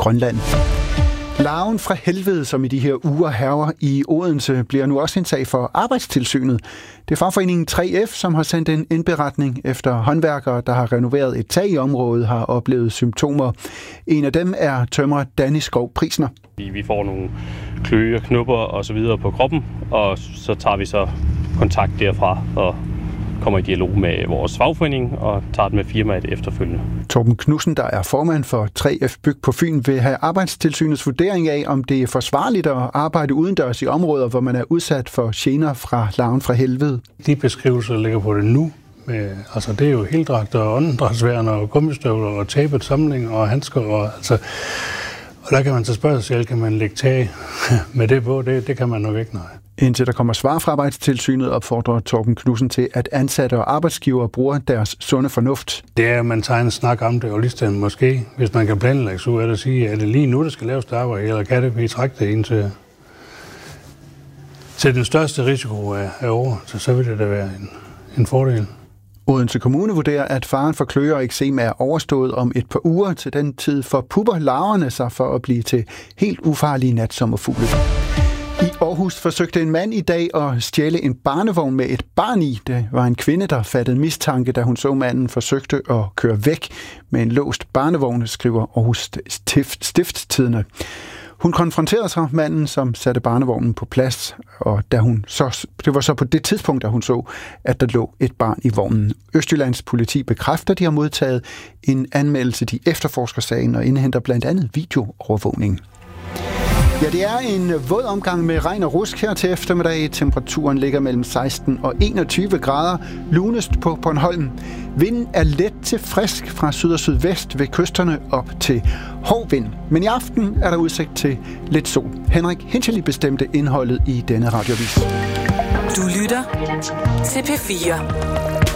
Grønland. Larven fra helvede, som i de her uger hærger i Odense, bliver nu også en sag for Arbejdstilsynet. Det er fagforeningen 3F, som har sendt en indberetning efter håndværkere, der har renoveret et tag i området, har oplevet symptomer. En af dem er tømrer Danny Skov Prisner. Vi får nogle kløe, knupper og så videre på kroppen, og så tager vi så kontakt derfra og kommer i dialog med vores fagforening og tager det med firmaet efterfølgende. Torben Knudsen, der er formand for 3F Byg på Fyn, vil have Arbejdstilsynets vurdering af, om det er forsvarligt at arbejde udendørs i områder, hvor man er udsat for gener fra larven fra helvede. De beskrivelser, der ligger på det nu, det er jo heldragter og åndedrætsværn og gummistøvler og tapet samling og handsker. Og der kan man så spørge sig selv, kan man lægge tag med det på? Det kan man nok ikke, nej. Indtil der kommer svar fra Arbejdstilsynet, opfordrer Torben Knudsen til, at ansatte og arbejdsgivere bruger deres sunde fornuft. Det er, at man tager en snak om det, og lige måske, hvis man kan planlægge så ud af det, sige, er det lige nu, der skal laves arbejde, eller kan det vi trække det ind til den største risiko af over, så vil det da være en fordel. Odense Kommune vurderer, at faren for kløer og eksem er overstået om et par uger. Til den tid forpupper larverne sig for at blive til helt ufarlige natsommerfugle. I Aarhus forsøgte en mand i dag at stjæle en barnevogn med et barn i. Det var en kvinde, der fattede mistanke, da hun så manden forsøgte at køre væk med en låst barnevogn, skriver Aarhus Stiftstidende. Hun konfronterede sig manden, som satte barnevognen på plads, og det var så på det tidspunkt, da hun så, at der lå et barn i vognen. Østjyllands politi bekræfter, at de har modtaget en anmeldelse. De efterforsker sagen og indhenter blandt andet videoovervågning. Ja, det er en våd omgang med regn og rusk her til eftermiddag. Temperaturen ligger mellem 16 og 21 grader. Lunest på Bornholm. Vinden er let til frisk fra syd og sydvest ved kysterne op til hård vind. Men i aften er der udsigt til lidt sol. Henrik Hinchely bestemte indholdet i denne radioavis. Du lytter til P4.